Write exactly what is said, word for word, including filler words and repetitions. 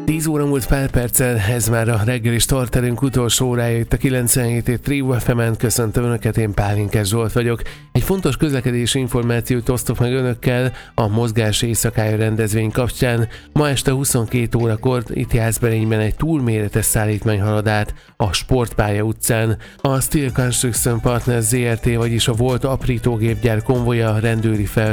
tíz óra múlt pár perccel, ez már a reggeli starterünk utolsó órája itt a kilencvenhét hét Trio ef emen. Köszöntöm Önöket, én Pálinkás Zsolt vagyok. Egy fontos közlekedési információt osztok meg Önökkel a Mozgás éjszakája rendezvény kapcsán. Ma este huszonkét órakor itt Jászberényben egy túlméretes szállítmány halad át a Sportpálya utcán. A Steel Construction Partners zé er té, vagyis a Volt aprítógépgyár konvoja rendőri fel